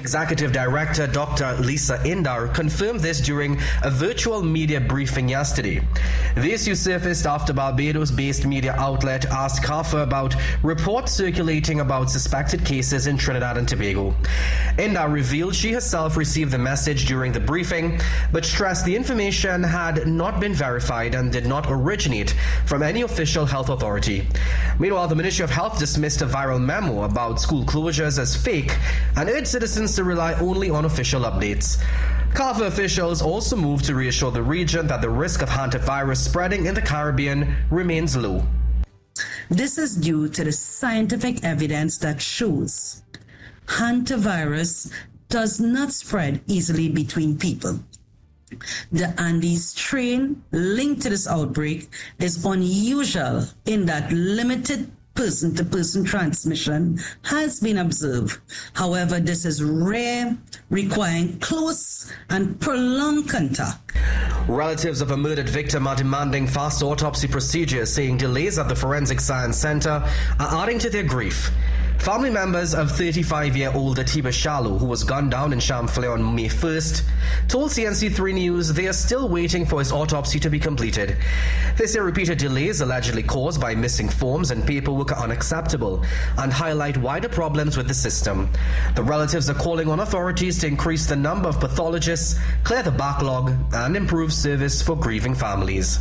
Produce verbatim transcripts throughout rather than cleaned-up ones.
Executive Director Doctor Lisa Indar confirmed this during a virtual media briefing yesterday. The issue surfaced after Barbados-based media outlet asked CARPHA about reports circulating about suspected cases in Trinidad and Tobago. Indar revealed she herself received the message during the briefing, but stressed the information had not been verified and did not originate from any official health authority. Meanwhile, the Ministry of Health dismissed a viral memo about school closures as fake and urged citizens to rely only on official updates. CARPHA officials also moved to reassure the region that the risk of hantavirus spreading in the Caribbean remains low. This is due to the scientific evidence that shows hantavirus does not spread easily between people. The Andes strain linked to this outbreak is unusual in that limited person-to-person transmission has been observed. However, this is rare, requiring close and prolonged contact. Relatives of a murdered victim are demanding fast autopsy procedures, saying delays at the Forensic Science Center are adding to their grief. Family members of thirty-five-year-old Atiba Shallow, who was gunned down in Champlain on May first, told C N C three News they are still waiting for his autopsy to be completed. They say repeated delays allegedly caused by missing forms and paperwork are unacceptable and highlight wider problems with the system. The relatives are calling on authorities to increase the number of pathologists, clear the backlog, and improve service for grieving families.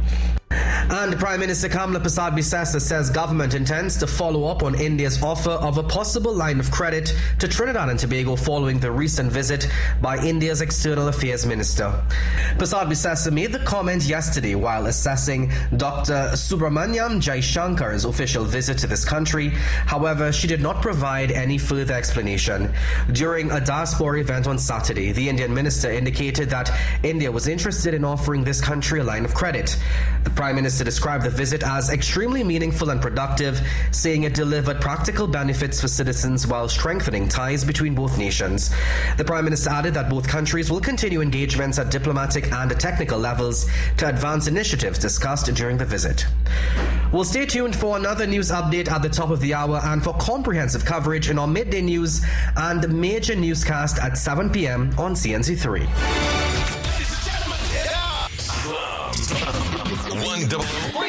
And Prime Minister Kamla Persad-Bissessar says government intends to follow up on India's offer of a possible line of credit to Trinidad and Tobago following the recent visit by India's External Affairs Minister. Persad-Bissessar made the comment yesterday while assessing Doctor Subramaniam Jaishankar's official visit to this country. However, she did not provide any further explanation. During a diaspora event on Saturday, the Indian minister indicated that India was interested in offering this country a line of credit. The Prime Minister described the visit as extremely meaningful and productive, saying it delivered practical benefits for citizens while strengthening ties between both nations. The Prime Minister added that both countries will continue engagements at diplomatic and technical levels to advance initiatives discussed during the visit. We'll stay tuned for another news update at the top of the hour and for comprehensive coverage in our midday news and major newscast at seven p.m. on C N C three. One double.